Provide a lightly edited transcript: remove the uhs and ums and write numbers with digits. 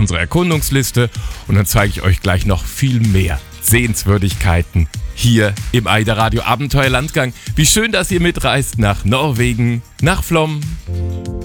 unsere Erkundungsliste und dann zeige ich euch gleich noch viel mehr Sehenswürdigkeiten hier im Eider Radio Abenteuerlandgang. Wie schön, dass ihr mitreist nach Norwegen, nach Flom.